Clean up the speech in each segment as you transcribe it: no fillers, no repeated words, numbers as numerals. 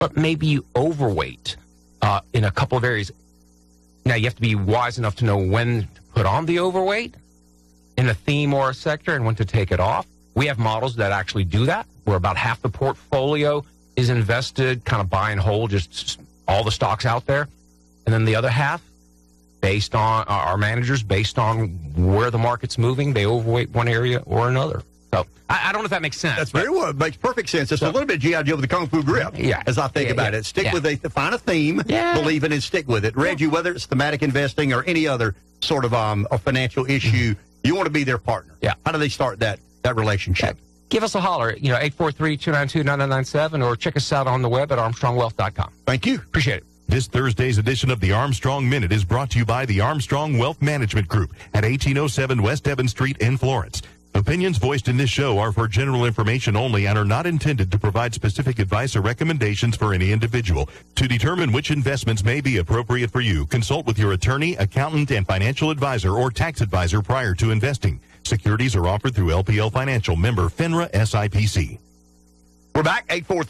but maybe you overweight in a couple of areas. Now, you have to be wise enough to know when to put on the overweight in a theme or a sector and when to take it off. We have models that actually do that, where about half the portfolio is invested, kind of buy and hold, just all the stocks out there. And then the other half, based on our managers, based on where the market's moving, they overweight one area or another. So I don't know if that makes sense. That's very well. It makes perfect sense. It's a little bit G.I. Joe with the Kung Fu grip, as I think about it. Stick with it. Find a theme, believe in it, and stick with it. Reggie, whether it's thematic investing or any other sort of a financial issue, you want to be their partner. Yeah. How do they start that relationship? Give us a holler, 843-292-9997, or check us out on the web at armstrongwealth.com. Thank you. Appreciate it. This Thursday's edition of the Armstrong Minute is brought to you by the Armstrong Wealth Management Group at 1807 West Evans Street in Florence. Opinions voiced in this show are for general information only and are not intended to provide specific advice or recommendations for any individual. To determine which investments may be appropriate for you, consult with your attorney, accountant, and financial advisor or tax advisor prior to investing. Securities are offered through LPL Financial, member FINRA SIPC. We're back,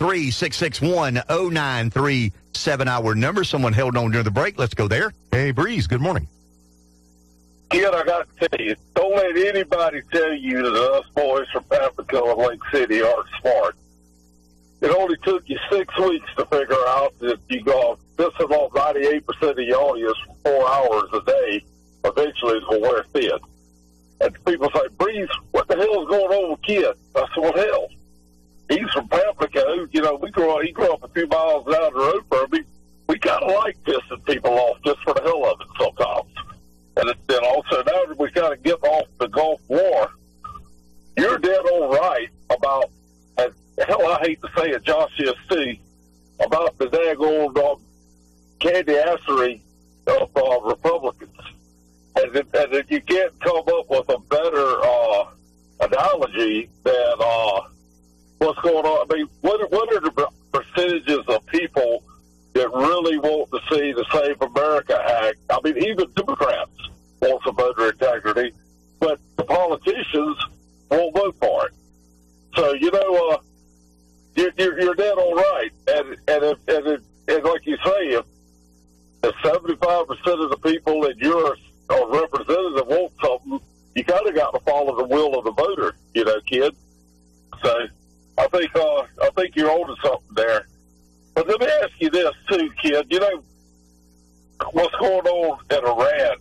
843-661-0937, our number. Someone held on during the break. Let's go there. Hey, Breeze, good morning. Kid, I got to tell you, don't let anybody tell you that us boys from Africa and Lake City aren't smart. It only took you 6 weeks to figure out that you got pissing off 98% of the audience for 4 hours a day. Eventually, it's going to wear thin. And people say, Breeze, what the hell is going on with Kid? I said, well, hell, he's from Pamplico. He grew up a few miles down the road from me. We kind of like pissing people off just for the hell of it sometimes. And then also, now that we kind of get off the Gulf War, you're dead on right about, and hell, I hate to say it, Josh is too, about the daggone candy-assery of Republicans. And if you can't come up with a better analogy than what's going on, I mean, what are the percentages of people that really want to see the Save America Act? I mean, even Democrats want some voter integrity, but the politicians won't vote for it. So, you're dead all right. And like you say, if 75% of the people in your representative want something, you kind of got to follow the will of the voter, kid. So I think you're onto something there. But let me ask you this too, kid. What's going on in Iran?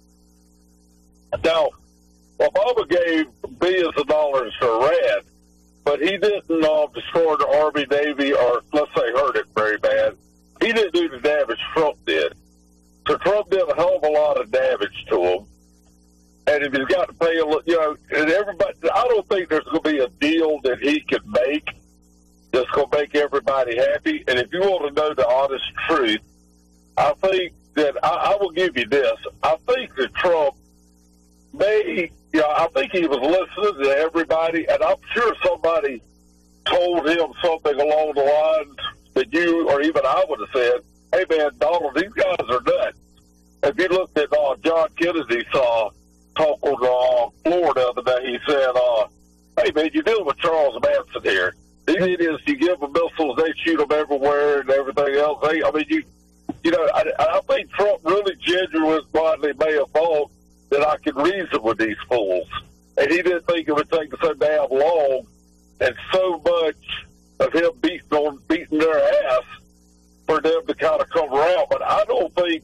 Now, Obama gave billions of dollars to Iran, but he didn't destroy the Army, Navy, or let's say hurt it very bad. He didn't do the damage Trump did. So Trump did a hell of a lot of damage to him. And if he's got to pay and everybody, I don't think there's going to be a deal that he can make that's going to make everybody happy. And if you want to know the honest truth, I think that I will give you this. I think that Trump I think he was listening to everybody, and I'm sure somebody told him something along the lines that you or even I would have said, hey, man, Donald, these guys are nuts. If you looked at John Kennedy's talk on floor the other day, he said, hey, man, you're dealing with Charles Manson here. These idiots, you give them missiles, they shoot them everywhere and everything else. I think Trump really genuinely may have thought that I could reason with these fools. And he didn't think it would take so damn long and so much of him beating their ass for them to kind of come around. But I don't think,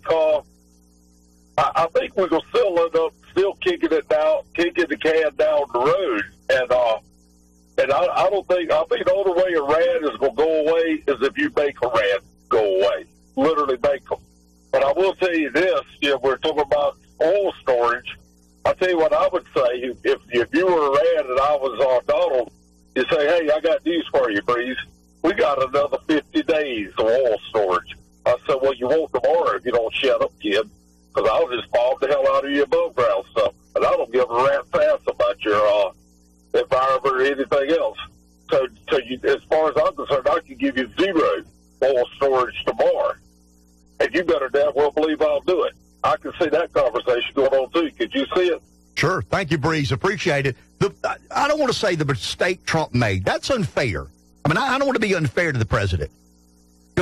I think we're going to still end up kicking the can down the road. And I don't think, I think the only way Iran is going to go away is if you make Iran go away. Literally make them. But I will tell you this, we're talking about oil storage. I'll tell you what I would say. If you were Iran and I was Donald, you say, hey, I got news for you, Breeze. We got another 50 days of oil storage. I said, well, you won't tomorrow if you don't shut up, kid, because I'll just bomb the hell out of your above ground stuff. And I don't give a rat's ass about your environment or anything else. So as far as I'm concerned, I can give you 0 oil storage tomorrow. And you better damn well believe I'll do it. I can see that conversation going on, too. Could you see it? Sure. Thank you, Breeze. Appreciate it. I don't want to say the mistake Trump made. That's unfair. I mean, I don't want to be unfair to the president.